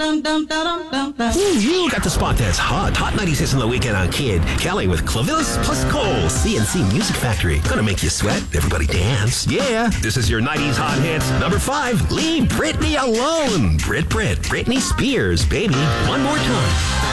Ooh, you got the spot that's hot. Hot 96 on the weekend on Kid. Kelly with Clavillis plus Cole. CNC Music Factory. Gonna make you sweat. Everybody dance. Yeah. This is your 90s hot hits. Number 5. Leave Britney alone. Britney Spears, baby. One more time.